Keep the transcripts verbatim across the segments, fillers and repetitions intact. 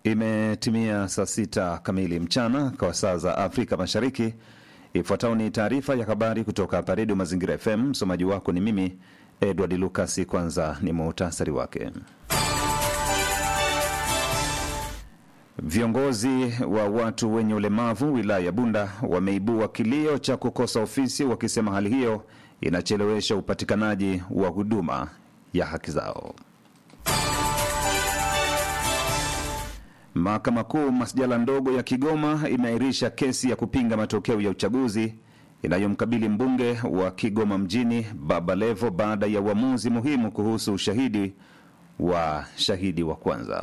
Imetimia saa sita kamili mchana kwa saa za Afrika Mashariki. Ifuatayo ni taarifa ya habari kutoka hapa Radio Mazingira F M. Msomaji wako ni mimi Edward Lucas. Kwanza ni muhtasari wake. Viongozi wa watu wenye ulemavu wilaya ya Bunda wameibua kilio cha kukosa ofisi, wakisema hali hiyo inachelewesha upatikanaji wa huduma ya haki zao. Mahakama Kuu masjala ndogo ya Kigoma imeahirisha kesi ya kupinga matokeo ya uchaguzi inayomkabili mbunge wa Kigoma mjini Baba Levo baada ya uamuzi muhimu kuhusu ushahidi wa shahidi wa kwanza.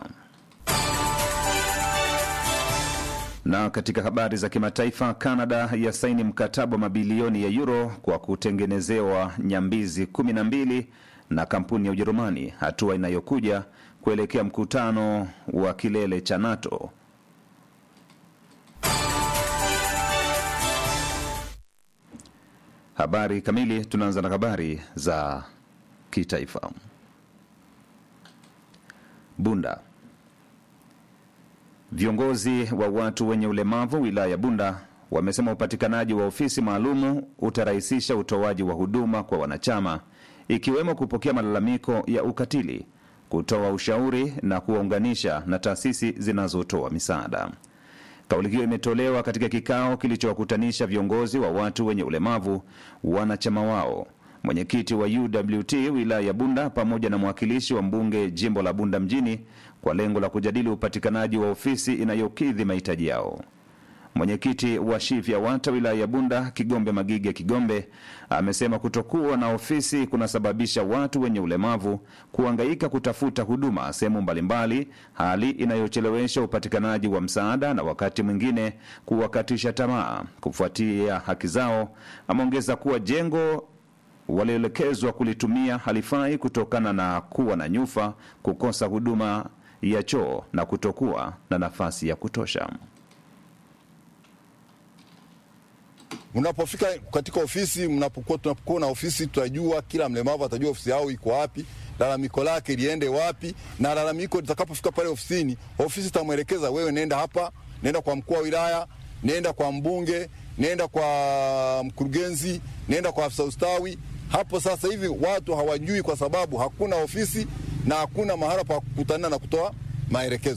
Na katika habari za kimataifa, Canada yasaini mkataba mabilioni ya euro kwa kutengenezewa nyambizi kumi na mbili na kampuni ya Ujerumani, hatua inayokuja kuelekea mkutano wa kilele cha NATO. Habari kamili. Tunaanza na habari za kitaifa. Bunda. Viongozi wa watu wenye ulemavu wilaya ya Bunda wamesema upatikanaji wa ofisi maalumu utarahisisha utoaji wa huduma kwa wanachama, ikiwemo kupokea malalamiko ya ukatili, kutoa ushauri na kuwaunganisha na taasisi zinazotoa misaada. Kauli hiyo imetolewa katika kikao kilichowakutanisha viongozi wa watu wenye ulemavu, wanachama wao, mwenyekiti wa U W T wilaya ya Bunda pamoja na mwakilishi wa mbunge jimbo la Bunda mjini kwa lengo la kujadili upatikanaji wa ofisi inayokidhi mahitaji yao. Mwenyekiti wa Shifu ya Wata wilaya ya Bunda Kigombe Magige Kigombe amesema kutokuwa na ofisi kunasababisha watu wenye ulemavu kuhangaika kutafuta huduma sehemu mbalimbali, hali inayochelewesha upatikanaji wa msaada na wakati mwingine kuwakatisha tamaa kufuatia haki zao. Ameongeza kuwa jengo walielekezwa kulitumia halifai kutokana na kuwa na nyufa, kukosa huduma ya choo na kutokuwa na nafasi ya kutosha. Mnapofika katika ofisi, mnapokuwa tunapokuwa na ofisi, tutajua kila mlemavu atajua ofisi yao iko wapi, lalamiko lake liende wapi, na lalamiko litakapofika pale ofisini, ofisi itamuelekeza, wewe nenda hapa, nenda kwa mkuu wa wilaya, nenda kwa mbunge, nenda kwa mkurugenzi, nenda kwa afisa ustawi. Hapo sasa hivi watu hawajui kwa sababu hakuna ofisi na hakuna mahala pa kukutana na kutoa maelekezo.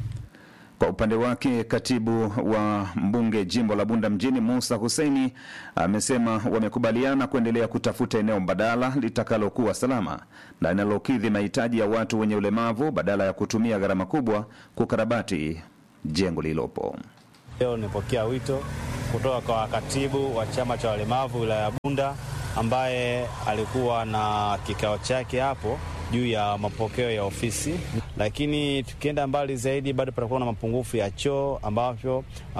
Kwa upande wake, katibu wa mbunge jimbo la Bunda mjini Musa Huseini amesema wamekubaliana kuendelea kutafuta eneo mbadala litakalokuwa salama na linalokidhi mahitaji ya watu wenye ulemavu badala ya kutumia gharama kubwa kukarabati jengo lilopo. Leo nipokea wito kutoka kwa katibu wa chama cha walemavu wilaya ya Bunda ambaye alikuwa na kikao chake hapo juu ya mapokeo ya ofisi, lakini tukienda mbali zaidi bado patakuwa na mapungufu ya choo ambavyo uh,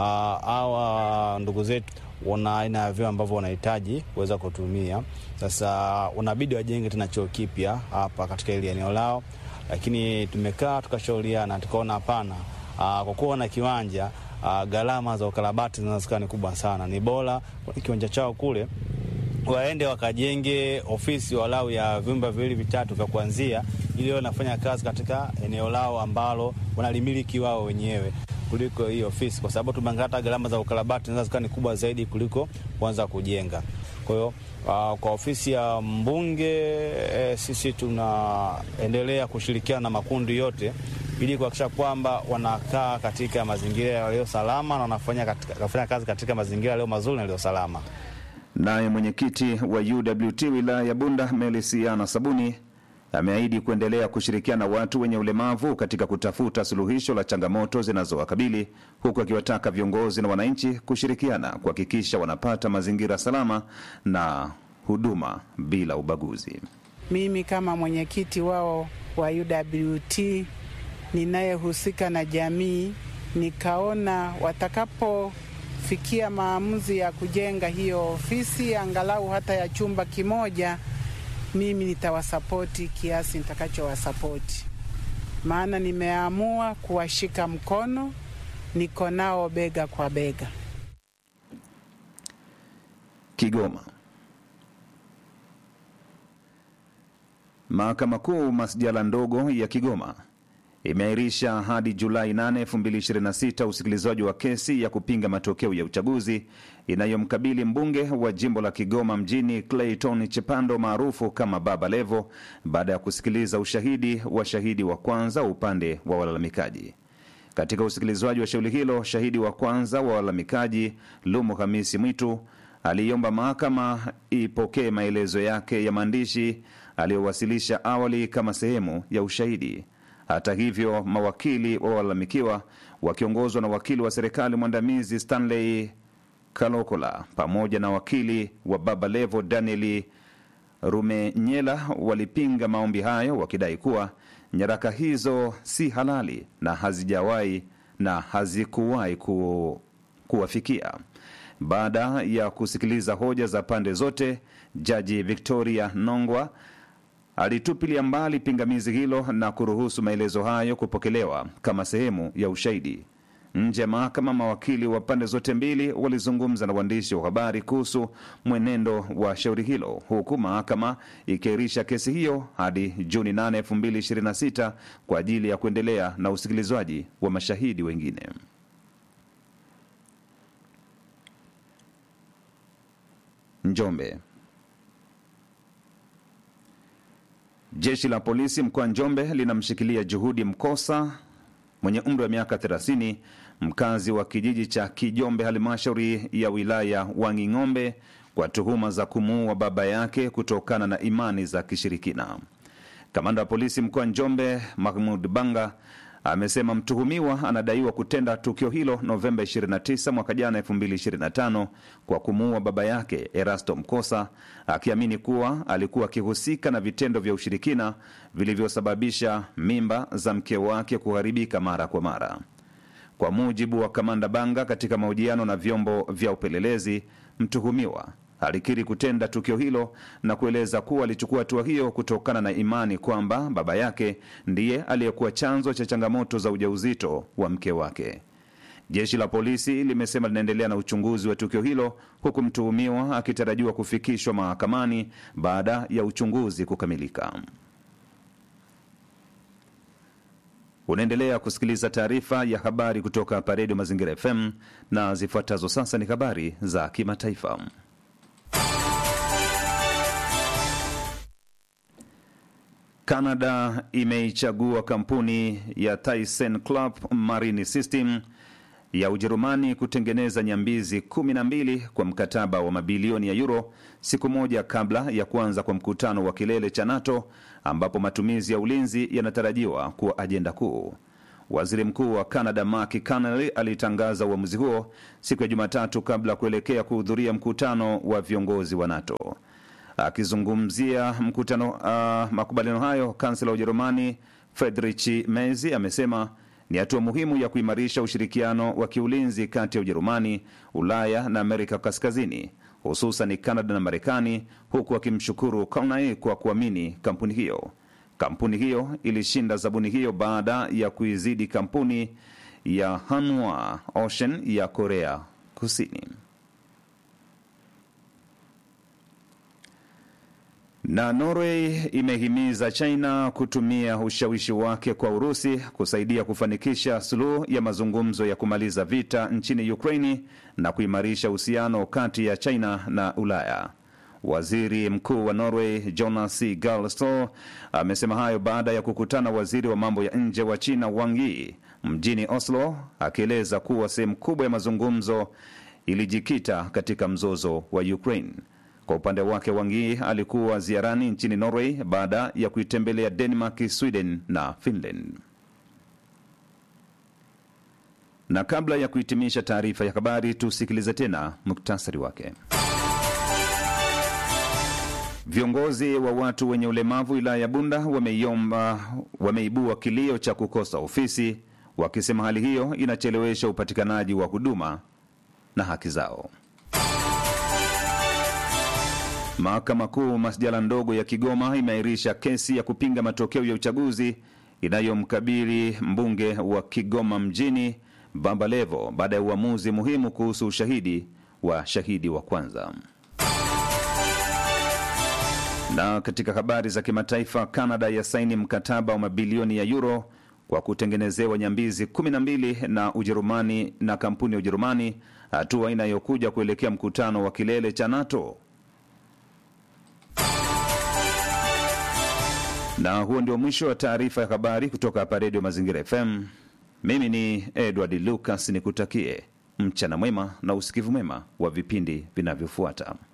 hawa ndugu zetu wana aina ya vyoo ambavyo wanahitaji kuweza kutumia. Sasa unabidi wajenge tena choo kipya hapa katika ile eneo lao, lakini tumekaa tukashauriana tukaona hapana, uh, kwa kuwa na kiwanja uh, gharama za ukarabati zinaweza ni kubwa sana, ni bora kiwanja chao kule waende wakajenge ofisi walau ya vyumba viwili vitatu vya kuanzia, ili wanafanya kazi katika eneo lao ambalo wanalimiliki wao wenyewe kuliko hii ofisi, kwa sababu tumangata gharama za ukarabati zinaweza ni kubwa zaidi kuliko kuanza kujenga. Kwa hiyo uh, kwa ofisi ya mbunge eh, sisi tunaendelea kushirikiana na makundi yote ili kuhakikisha kwamba wanakaa katika mazingira yaliyo salama na wanafanya katika, wanafanya kazi katika mazingira yaliyo mazuri na yaliyo salama. Naye mwenyekiti wa U W T wilaya ya Bunda Melisiana Sabuni ameahidi kuendelea kushirikiana na watu wenye ulemavu katika kutafuta suluhisho la changamoto zinazowakabili, huku akiwataka viongozi na wananchi kushirikiana kuhakikisha wanapata mazingira salama na huduma bila ubaguzi. Mimi kama mwenyekiti wao wa U W T ninayehusika na jamii, nikaona watakapo fikia maamuzi ya kujenga hiyo ofisi angalau hata ya chumba kimoja, mimi nitawasapoti kiasi nitakachowasapoti. Maana nimeamua kuwashika mkono, niko nao bega kwa bega. Kigoma. Mahakama Kuu masjala ndogo ya Kigoma imeahirisha hadi Julai nane, elfu mbili ishirini na sita usikilizaji wa kesi ya kupinga matokeo ya uchaguzi inayomkabili mbunge wa jimbo la Kigoma mjini Clayton Chipando maarufu kama Baba Levo, baada ya kusikiliza ushahidi wa shahidi wa kwanza upande wa walalamikaji. Katika usikilizwaji wa shauri hilo, shahidi wa kwanza wa walalamikaji Lumu Hamisi Mwitu aliomba mahakama ipokee maelezo yake ya maandishi aliyowasilisha awali kama sehemu ya ushahidi. Hata hivyo, mawakili wa walalamikiwa wakiongozwa na wakili wa serikali mwandamizi Stanley Kalokola pamoja na wakili wa Baba Levo Danieli Rumenyela walipinga maombi hayo, wakidai kuwa nyaraka hizo si halali na hazijawahi na hazikuwahi ku, kuwafikia. Baada ya kusikiliza hoja za pande zote, Jaji Victoria Nongwa alitupilia mbali pingamizi hilo na kuruhusu maelezo hayo kupokelewa kama sehemu ya ushahidi. Nje ya mahakama, mawakili wa pande zote mbili walizungumza na waandishi wa habari kuhusu mwenendo wa shauri hilo, huku mahakama ikiahirisha kesi hiyo hadi Juni nane, elfu mbili ishirini na sita kwa ajili ya kuendelea na usikilizwaji wa mashahidi wengine. Njombe. Jeshi la polisi mkoa Njombe linamshikilia Juhudi Mkosa mwenye umri wa miaka thelathini, mkazi wa kijiji cha Kijombe halmashauri ya wilaya Wanging'ombe, kwa tuhuma za kumuua baba yake kutokana na imani za kishirikina. Kamanda wa polisi mkoa Njombe Mahmud Banga amesema mtuhumiwa anadaiwa kutenda tukio hilo Novemba ishirini na tisa mwaka jana elfu mbili ishirini na tano kwa kumuua baba yake Erasto Mkosa, akiamini kuwa alikuwa akihusika na vitendo vya ushirikina vilivyosababisha mimba za mke wake kuharibika mara kwa mara. Kwa mujibu wa Kamanda Banga katika mahojiano na vyombo vya upelelezi, mtuhumiwa alikiri kutenda tukio hilo na kueleza kuwa alichukua hatua hiyo kutokana na imani kwamba baba yake ndiye aliyekuwa chanzo cha changamoto za ujauzito wa mke wake. Jeshi la polisi limesema linaendelea na uchunguzi wa tukio hilo, huku mtuhumiwa akitarajiwa kufikishwa mahakamani baada ya uchunguzi kukamilika. Unaendelea kusikiliza taarifa ya habari kutoka hapa Radio Mazingira F M, na zifuatazo sasa ni habari za kimataifa. Canada imeichagua kampuni ya ThyssenKrupp Marine System ya Ujerumani kutengeneza nyambizi kumi na mbili kwa mkataba wa mabilioni ya euro, siku moja kabla ya kuanza kwa mkutano wa kilele cha NATO ambapo matumizi ya ulinzi yanatarajiwa kuwa ajenda kuu. Waziri Mkuu wa Canada Mark Carney alitangaza uamuzi huo siku ya Jumatatu kabla ya kuelekea kuhudhuria mkutano wa viongozi wa NATO. Akizungumzia mkutano uh, makubaliano hayo, kansela wa Ujerumani Friedrich Merz amesema ni hatua muhimu ya kuimarisha ushirikiano wa kiulinzi kati ya Ujerumani, Ulaya na Amerika Kaskazini, hususan Canada na Marekani, huku akimshukuru Carney kwa kuamini kampuni hiyo. Kampuni hiyo ilishinda zabuni hiyo baada ya kuizidi kampuni ya Hanwha Ocean ya Korea Kusini. Na Norway imehimiza China kutumia ushawishi wake kwa Urusi kusaidia kufanikisha suluhu ya mazungumzo ya kumaliza vita nchini Ukraini na kuimarisha uhusiano kati ya China na Ulaya. Waziri Mkuu wa Norway Jonas Gahr Store amesema hayo baada ya kukutana waziri wa mambo ya nje wa China Wang Yi mjini Oslo, akieleza kuwa sehemu kubwa ya mazungumzo ilijikita katika mzozo wa Ukraine. Kwa upande wake, Wang Yi alikuwa ziarani nchini Norway baada ya kuitembelea Denmark, Sweden na Finland. Na kabla ya kuhitimisha taarifa ya habari, tusikilize tena muktasari wake. Viongozi wa watu wenye ulemavu wilaya ya Bunda wameiomba wameibua kilio cha kukosa ofisi, wakisema hali hiyo inachelewesha upatikanaji wa huduma na haki zao. Mahakama Kuu Masjala ndogo ya Kigoma imeahirisha kesi ya kupinga matokeo ya uchaguzi inayomkabili mbunge wa Kigoma mjini Baba Levo baada ya uamuzi muhimu kuhusu ushahidi wa shahidi wa kwanza. Na katika habari za kimataifa, Canada yasaini mkataba wa mabilioni ya euro kwa kutengenezewa nyambizi kumi na mbili na Ujerumani na kampuni ya Ujerumani, hatua inayokuja kuelekea mkutano wa kilele cha NATO. Na huo ndio mwisho wa taarifa ya habari kutoka hapa Radio Mazingira F M. Mimi ni Edward Lucas, nikutakie mchana mwema na usikivu mwema wa vipindi vinavyofuata.